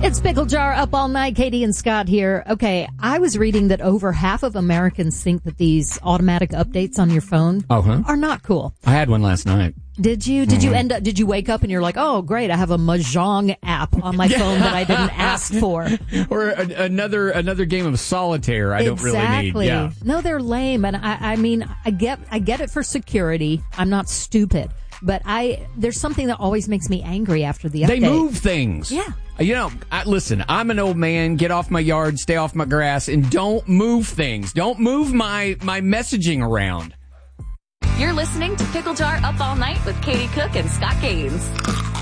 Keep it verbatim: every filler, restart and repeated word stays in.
It's Pickle Jar up all night. Katie and Scott here. Okay, I was reading that over half of Americans think that these automatic updates on your phone uh-huh. are not cool. I had one last night. Did you? Did mm-hmm. you end up? Did you wake up and you're like, oh, great, I have a Mahjong app on my phone that I didn't ask for, or a, another another game of solitaire? I exactly. don't really need. Yeah. No, they're lame, and I, I mean, I get, I get it for security. I'm not stupid, but I there's something that always makes me angry after the update. They move things. Yeah. You know, I, listen, I'm an old man. Get off my yard, stay off my grass, and don't move things. Don't move my my messaging around. You're listening to Pickle Jar Up All Night with Katie Cook and Scott Gaines.